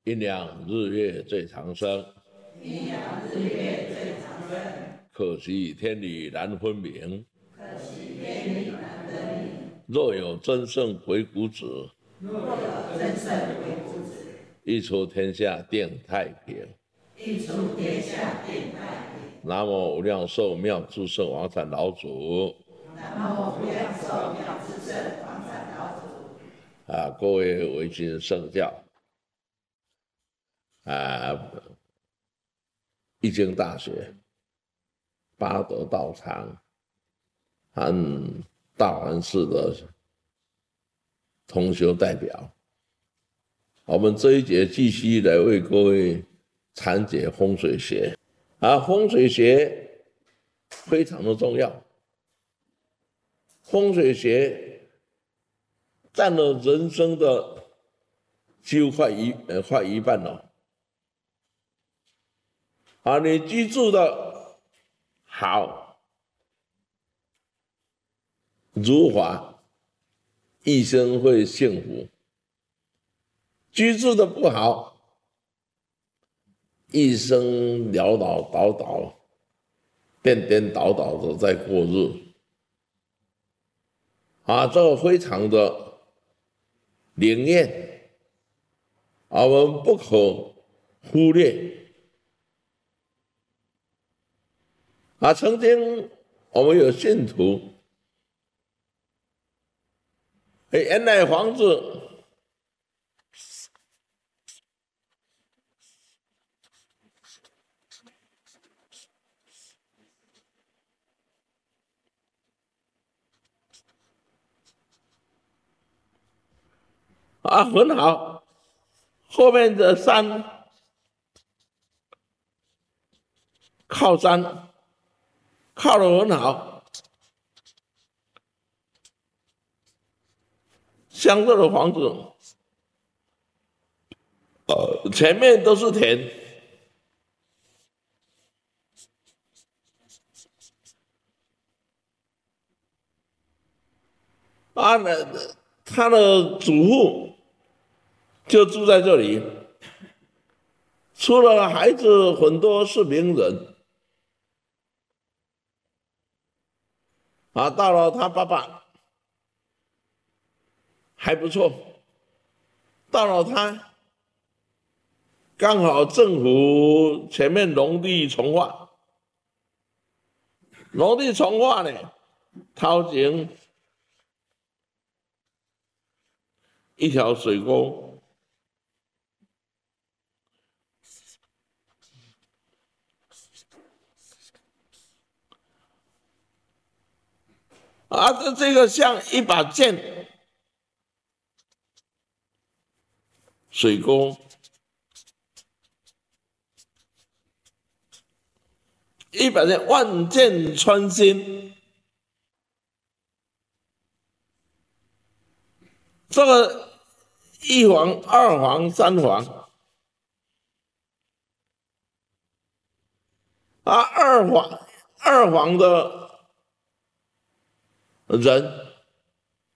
阴阳日月最长生， 阴阳日月最长生。 可惜天理难分明。 可惜天理难分明。 若有真圣鬼谷子， 若有真圣鬼谷子， 一出天下定太平。 一出天下定太平。 南无无量寿妙智圣王禅老祖。 南无无量寿妙智圣王禅老祖。 各位维新圣教易经大学八德道场和大环寺的同修代表，我们这一节继续来为各位阐解风水学。风水学非常的重要，风水学占了人生的几乎快一半了。你居住的好，如法，一生会幸福；居住的不好，一生潦潦倒倒、颠颠倒倒的在过日。这个非常的灵验，我们不可忽略。曾经我们有信徒，原来房子很好，后面的山靠山靠得很好，乡镇的房子前面都是田，他的祖父就住在这里，除了孩子很多是名人，到了他爸爸还不错，到了他刚好政府前面农地重划，农地重划呢，掏井一条水沟，这个像一把剑，水沟一把剑，万箭穿心。这个一房、二房、三房，二房的人